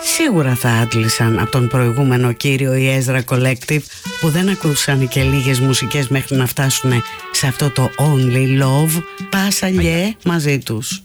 Σίγουρα θα άντλησαν από τον προηγούμενο κύριο η Ezra Collective, που δεν ακούσαν και λίγες μουσικές μέχρι να φτάσουν σε αυτό το Only Love, πάσα λιέ μαζί τους.